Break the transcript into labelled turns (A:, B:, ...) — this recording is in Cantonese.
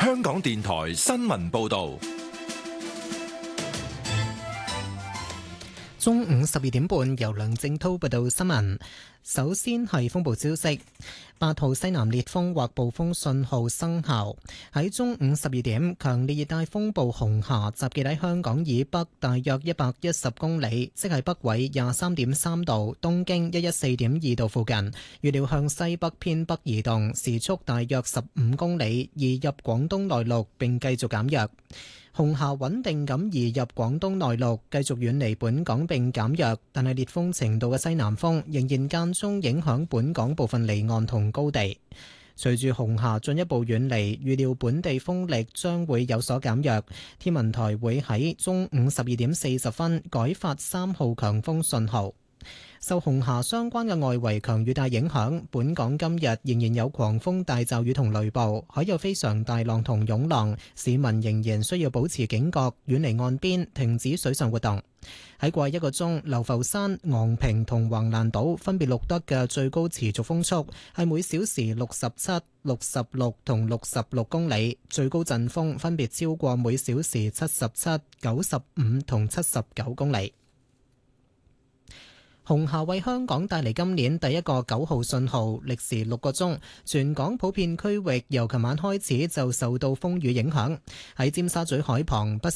A: 香港電台新聞報道。
B: 中午12點半，由梁正滔報道新聞。首先係風暴消息，8號西南烈風或暴風信號生效。喺中午12點，強烈熱帶風暴紅霞集結喺香港以北大約110公里，即係北緯23.3度、東經114.2度附近。預料向西北偏北移動，時速大約15公里，移入廣東內陸並繼續減弱。紅霞穩定咁移入廣東內陸，繼續遠離本港並減弱，但係烈風程度嘅西南風仍然間中影響本港部分離岸同高地。隨住紅霞進一步遠離，預料本地風力將會有所減弱。天文台會喺中午12點40分改發3號強風信號。受紅霞相關嘅外圍強雨帶影響，本港今日仍然有狂風大驟雨同雷暴，海有非常大浪同湧浪，市民仍然需要保持警覺，遠離岸邊，停止水上活動。喺過去1個鐘，流浮山、昂坪同橫瀾島分別錄得嘅最高持續風速係每小時67、66同66公里，最高陣風分別超過每小時77、95同79公里。紅霞為香港帶嚟今年第一個9號信號，歷時6個鐘，全港普遍區域由琴晚開始就受到風雨影響。喺尖沙咀海旁不